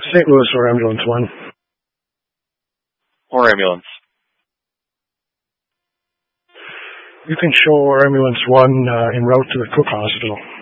St. Louis or Ambulance 1. Or ambulance. You can show Ambulance 1 en route to the Cook Hospital.